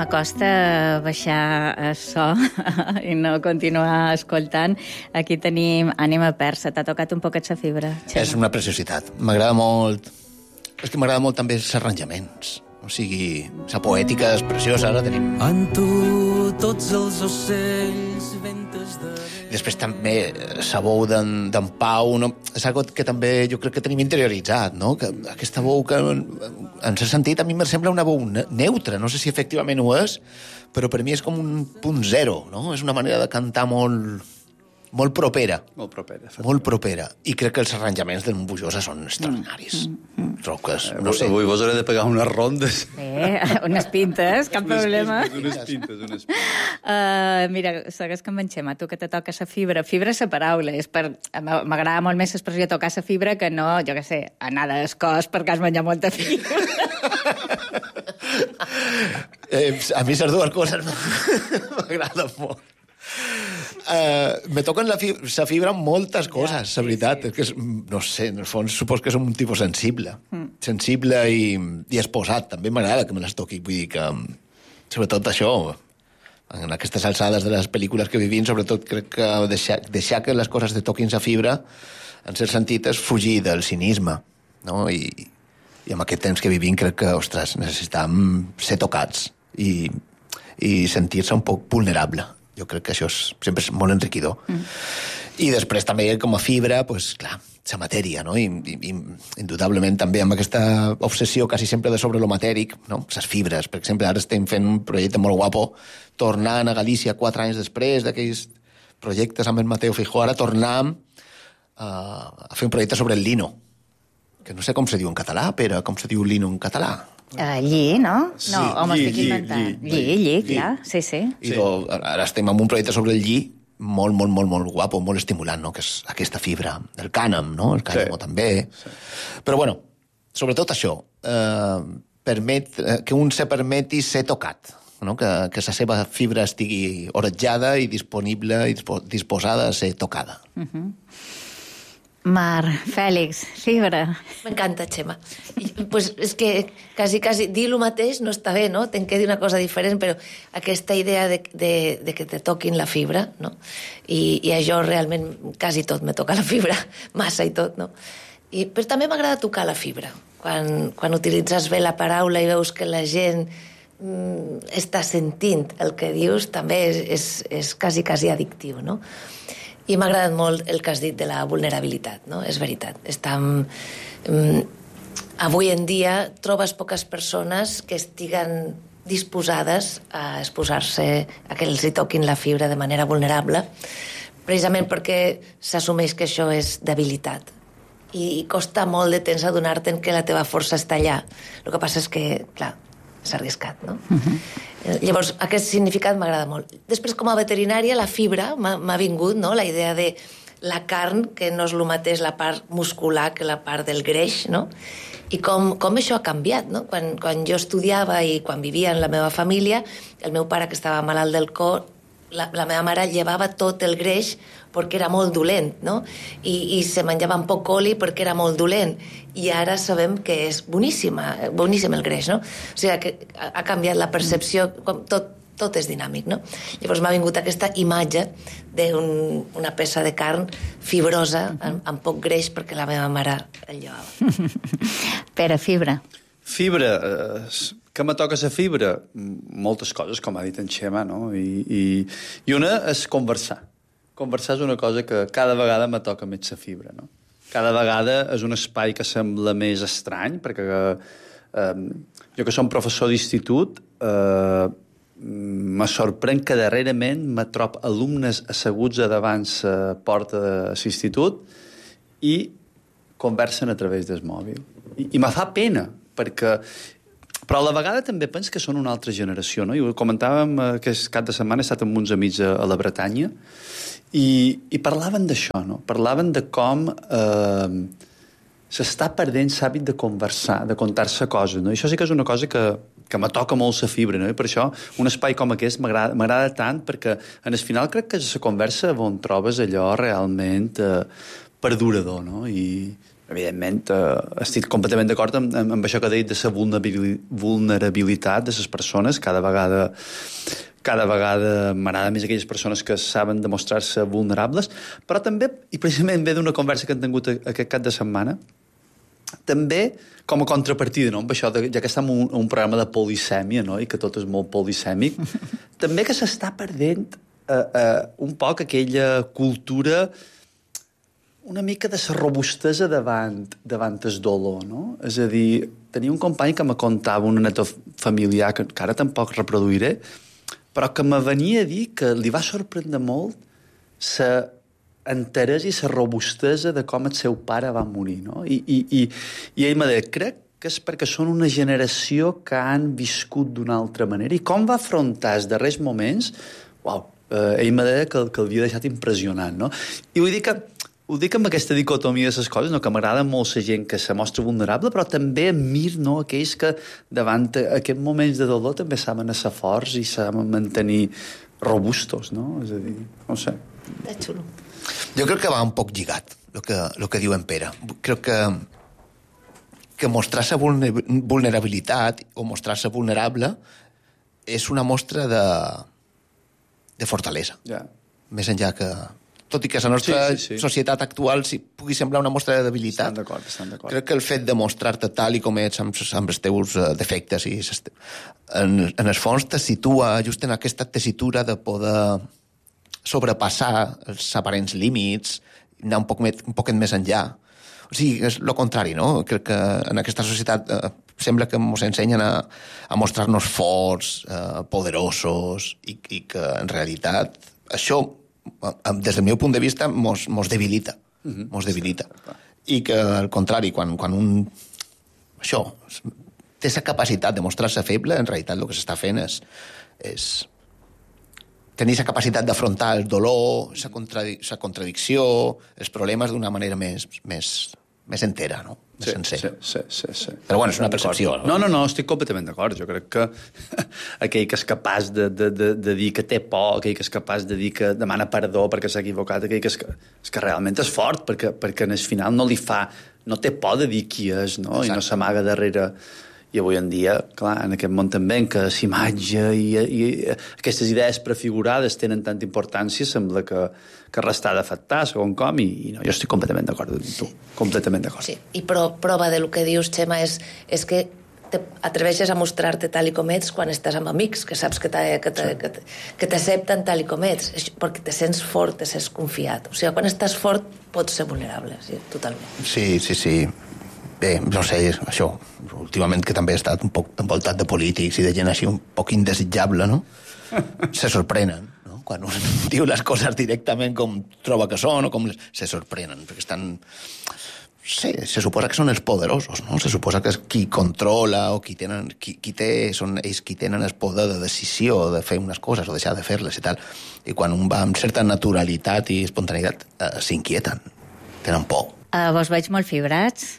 M'acosta baixar el so i no continuar escoltant. Aquí tenim Ànima Persa. T'ha tocat un poquet la fibra, Xema? És una preciositat. M'agrada molt... És que m'agrada molt també els arranjaments. O sigui, la poètica és preciosa, ara tenim... En tu tots els ocells ventes de... Després també la veu d'en Pau, no? És algo que també jo crec que tenim interioritzat, no? Que aquesta veu que, en cert sentit, a mi em sembla una veu neutra, no sé si efectivament ho és, però per mi és com un punt zero, no? És una manera de cantar molt propera. Molt propera. Molt propera. I crec que els arranjaments d'en Bujosa són extraordinaris. Trobo que és, no sé... Avui vos hauré de pegar unes rondes. Unes pintes, cap problema. Unes pintes. Mira, segueix que amb en Xema, tu que te toca la fibra. Fibra és la paraula. M'agrada molt més l'expressió tocar la fibra que no, jo què sé, anar d'escòs perquè has menjat molta fibra. A mi les dues coses m'agraden molt. Me toquen la fibra en moltes coses, la veritat. És que, no sé, en el fons supos que som un tipus sensible. Sensible i exposat. També m'agrada que me les toqui. Vull dir que, sobretot això, en aquestes alçades de les pel·lícules que vivim, sobretot crec que deixar que les coses te toquin la fibra, en cert sentit, és fugir del cinisme. No? I en aquest temps que vivim crec que, ostres, necessitam ser tocats i sentir-se un poc vulnerable. Jo crec que això sempre és molt enriquidor. I després també com a fibra, pues, clar, la matèria, no? I indudablement també amb aquesta obsessió quasi sempre de sobre lo matèric, no? Les fibres. Per exemple, ara estem fent un projecte molt guapo, tornant a Galícia 4 anys després d'aquells projectes amb el Mateo Feijó, ara tornam a fer un projecte sobre el lino, que no sé com se diu en català, però com se diu lino en català? Lli, no? Sí, no, o m'estic inventant. Lli, clar, sí. I ara estem en un projecte sobre el lli molt guapo, molt estimulant, no? Que és aquesta fibra del cànem, no? El cànem també. Sí. Però, bueno, sobretot això, que un se permeti ser tocat, no? Que la seva fibra estigui oretjada i disponible i disposada a ser tocada. Mar, Fèlix, fibra. M'encanta, Xema. Pues és que quasi dir el mateix no està bé, no? Tenc que dir una cosa diferent, però aquesta idea de que te toquin la fibra, no? I a jo realment quasi tot me toca la fibra, massa i tot, no? Però també m'agrada tocar la fibra. Quan utilitzes bé la paraula i veus que la gent està sentint el que dius, també és quasi addictiu, no? I m'ha agradat molt el que has dit de la vulnerabilitat, no? És veritat. Avui en dia trobes poques persones que estiguen disposades a exposar-se, a que els hi toquin la fibra de manera vulnerable, precisament perquè s'assumeix que això és debilitat. I costa molt de temps adonar-te'n que la teva força està allà. El que passa és que, clar, s'ha arriscat, no? Llavors, aquest significat m'agrada molt. Després, com a veterinària, la fibra m'ha vingut, no? La idea de la carn, que no és el mateix la part muscular que la part del greix, no? I com això ha canviat, no? Quan jo estudiava i quan vivia en la meva família, el meu pare, que estava malalt del cor, la meva mare llevava tot el greix perquè era molt dolent, no? I se menjava amb poc oli perquè era molt dolent. I ara sabem que és boníssim el greix, no? O sigui, que ha canviat la percepció, tot és dinàmic, no? Llavors m'ha vingut aquesta imatge d'una peça de carn fibrosa, amb poc greix, perquè la meva mare el llevava. Pere, fibra. Fibra, que me toca la fibra? Moltes coses, com ha dit en Xema, no? I una és conversar. Conversar és una cosa que cada vegada me toca més la fibra, no? Cada vegada és un espai que sembla més estrany, perquè jo que som professor d'institut, me sorprèn que darrerament me trob alumnes asseguts a davant la porta de l'institut i conversen a través del mòbil. I me fa pena, perquè... Però a la vegada també penso que són una altra generació, no? I ho comentàvem aquest cap de setmana, he estat amb uns amics a la Bretanya, i parlaven d'això, no? Parlaven de com s'està perdent l'hàbit de conversar, de contar-se coses, no? I això sí que és una cosa que me toca molt la fibra, no? I per això un espai com aquest m'agrada tant, perquè en el final crec que és la conversa on trobes allò realment perdurador, no? I evidentment, estic completament d'acord amb això que ha dit de la vulnerabilitat de les persones. Cada vegada m'agrada més aquelles persones que saben demostrar-se vulnerables, però també, i precisament ve d'una conversa que hem tingut aquest cap de setmana, també com a contrapartida, no? Amb això, ja que estem en un programa de polisèmia, no? I que tot és molt polisèmic, també que s'està perdent un poc aquella cultura una mica de la robustesa davant el dolor, no? És a dir, tenia un company que me contava una anècdota familiar que ara tampoc reproduiré, però que me venia a dir que li va sorprendre molt la enteresa i la robustesa de com el seu pare va morir, no? I ell m'ha dit, crec que és perquè són una generació que han viscut d'una altra manera. I com va afrontar els darrers moments, uau, ell m'ha dit que l'havia deixat impressionant, no? I ho dic amb aquesta dicotomia de les coses, no? Que m'agrada molt la gent que se mostra vulnerable, però també admir, no? Aquells que davant aquests moments de dolor també saben ser forts i saben mantenir robustos, no? És a dir, no sé. És xulo. Jo crec que va un poc lligat, el que diu en Pere. Crec que mostrar-se vulnerabilitat o mostrar-se vulnerable és una mostra de fortalesa. Ja. Més enllà que... Tot i que la nostra societat actual pugui semblar una mostra de debilitat, estan d'acord. crec que el fet de mostrar-te tal i com ets amb els teus defectes i en el fons te situa just en aquesta tessitura de poder sobrepassar els aparents límits, anar un poquet més enllà. O sigui, és el contrari, no? Crec que en aquesta societat sembla que ens ensenyen a mostrar-nos forts, poderosos, i que en realitat això, des del meu punt de vista, mos debilita. Mos debilita. I que, al contrari, quan un això té la capacitat de mostrar-se feble, en realitat el que s'està fent és tenir la capacitat d'afrontar el dolor, la contradicció, els problemes d'una manera més entera, no? Més sencera. Sí. Però bueno, és una percepció. No, estic completament d'acord. Jo crec que aquell que és capaç de dir que té por, aquell que és capaç de dir que demana perdó perquè s'ha equivocat, aquell que és que realment és fort, perquè en el final no té por de dir qui és, no? Exacte. I no s'amaga darrere. I avui en dia, clar, en aquest món també en què l'imatge i aquestes idees prefigurades tenen tanta importància, sembla que resta d'afectar segon com, i no, jo estic completament d'acord amb tu, completament d'acord. Sí, i prova del que dius, Xema, és que t'atreveixes a mostrar-te tal i com ets quan estàs amb amics, que saps que t'accepten tal i com ets, perquè te sents fort, te sents confiat. O sigui, quan estàs fort pots ser vulnerable, sí, totalment. Sí. Bé, no sé, això, últimament que també he estat un poc envoltat de polítics i de gent així un poc indesitjable, no? Se sorprenen, no? Quan un diu les coses directament com troba que són o com se sorprenen, perquè estan... Sí, se suposa que són els poderosos, no? Se suposa que és qui controla o són ells qui tenen el poder de decisió de fer unes coses o deixar de fer-les i tal. I quan un va amb certa naturalitat i espontaneïtat, s'inquieten, tenen por. Vos veig molt fibrats.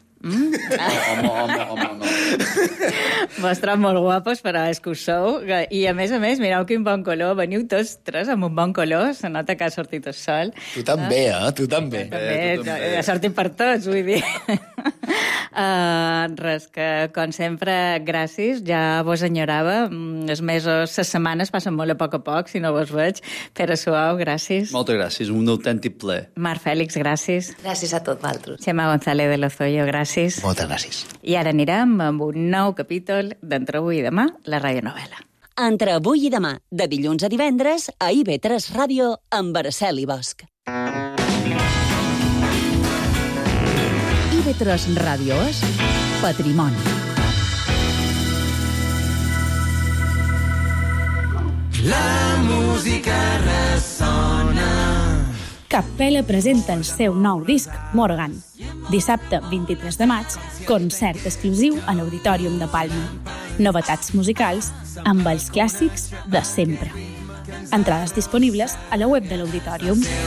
Home, no. Vos trobo molt guapos, però és que ho sou. I a més, mireu quin bon color. Veniu tots tres amb un bon color. Se nota que ha sortit el sol. Tu també, Tu també. Ha sortit per tots, vull dir. Res, que com sempre, gràcies. Ja vos enyorava. Els mesos, les setmanes passen molt a poc, si no vos veig. Pere Suau, gràcies. Moltes gràcies, un autèntic plaer. Marc Fèlix, gràcies. Gràcies a tot vosaltres. Xema González de Lozoyo, gràcies. Moltes gràcies. I ara anirem amb un nou capítol d'Entre avui i demà, la radionovel·la. Entre avui i demà, de dilluns a divendres, a IB3 Ràdio, amb Araceli Bosch. IB3 Ràdio és patrimoni. La música ressona. Capella presenta el seu nou disc, Morgan. Dissabte 23 de maig, concert exclusiu a l'Auditorium de Palma. Novetats musicals amb els clàssics de sempre. Entrades disponibles a la web de l'Auditorium.